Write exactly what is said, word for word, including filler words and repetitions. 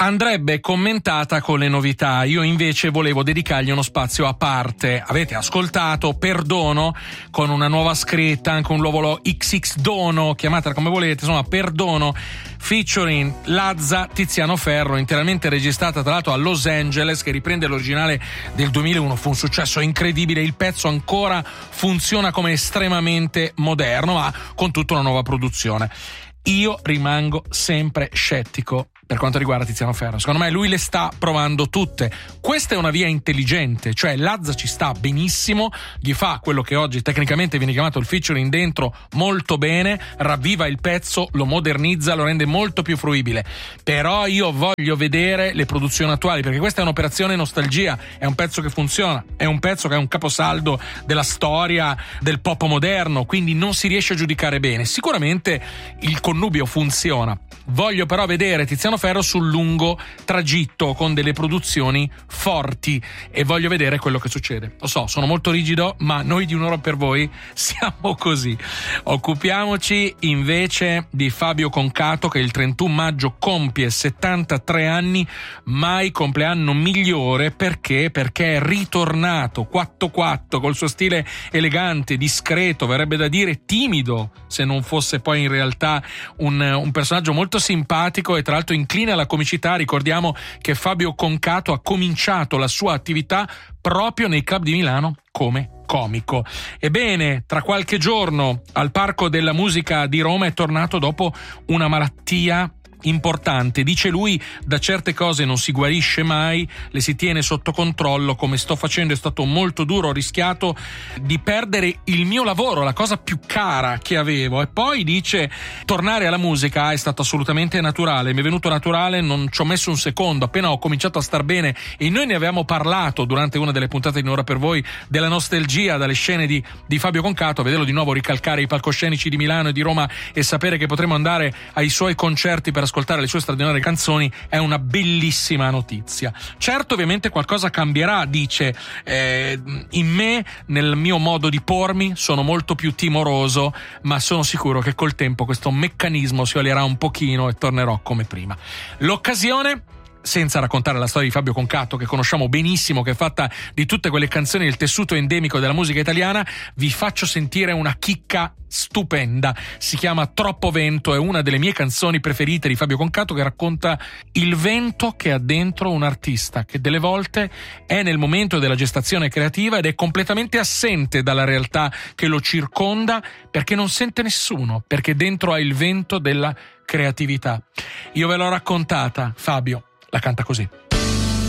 andrebbe commentata con le novità. Io invece volevo dedicargli uno spazio a parte. Avete ascoltato Perdono con una nuova scritta, anche un nuovo X X Dono, chiamatela come volete, insomma Perdono featuring Lazza, Tiziano Ferro, interamente registrata tra l'altro a Los Angeles, che riprende l'originale del duemilauno. Fu un successo incredibile, il pezzo ancora funziona come estremamente moderno, ma con tutta una nuova produzione. Io rimango sempre scettico per quanto riguarda Tiziano Ferro. Secondo me lui le sta provando tutte. Questa è una via intelligente, cioè Lazza ci sta benissimo, gli fa quello che oggi tecnicamente viene chiamato il featuring dentro molto bene, ravviva il pezzo, lo modernizza, lo rende molto più fruibile. Però io voglio vedere le produzioni attuali, perché questa è un'operazione nostalgia, è un pezzo che funziona, è un pezzo che è un caposaldo della storia del pop moderno, quindi non si riesce a giudicare bene. Sicuramente il connubio funziona. Voglio però vedere Tiziano Ferro sul lungo tragitto con delle produzioni forti e voglio vedere quello che succede. Lo so, sono molto rigido, ma noi di Un'ora per voi siamo così. Occupiamoci invece di Fabio Concato, che il trentuno maggio compie settantatré anni, mai compleanno migliore. Perché? Perché è ritornato quattro quattro col suo stile elegante, discreto, verrebbe da dire timido, se non fosse poi in realtà un, un personaggio molto simpatico e tra l'altro incline alla comicità. Ricordiamo che Fabio Concato ha cominciato la sua attività proprio nei club di Milano come comico. Ebbene, tra qualche giorno al Parco della Musica di Roma è tornato dopo una malattia importante. Dice lui, da certe cose non si guarisce mai, le si tiene sotto controllo, come sto facendo. È stato molto duro, ho rischiato di perdere il mio lavoro, la cosa più cara che avevo. E poi dice, tornare alla musica è stato assolutamente naturale, mi è venuto naturale, non ci ho messo un secondo, appena ho cominciato a star bene. E noi ne avevamo parlato durante una delle puntate di Un'ora per voi, della nostalgia dalle scene di, di Fabio Concato. Vederlo di nuovo ricalcare i palcoscenici di Milano e di Roma e sapere che potremo andare ai suoi concerti per ascoltare le sue straordinarie canzoni è una bellissima notizia. Certo, ovviamente qualcosa cambierà, dice, eh, in me, nel mio modo di pormi, sono molto più timoroso, ma sono sicuro che col tempo questo meccanismo si olierà un pochino e tornerò come prima. L'occasione, senza raccontare la storia di Fabio Concato, che conosciamo benissimo, che è fatta di tutte quelle canzoni del tessuto endemico della musica italiana, vi faccio sentire una chicca stupenda. Si chiama Troppo Vento, è una delle mie canzoni preferite di Fabio Concato, che racconta il vento che ha dentro un artista, che delle volte è nel momento della gestazione creativa ed è completamente assente dalla realtà che lo circonda, perché non sente nessuno, perché dentro ha il vento della creatività. Io ve l'ho raccontata, Fabio la canta così.